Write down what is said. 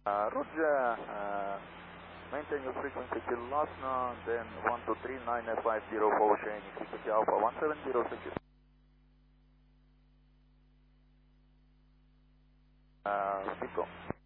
Roger, maintain your frequency till Lasna, then 123950 for Oceanic, frequency Alpha 170, secure. Speak on.